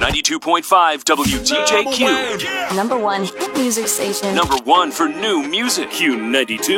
92.5 WTJQ. Number one hit music station. Number 1 for new music. Q92.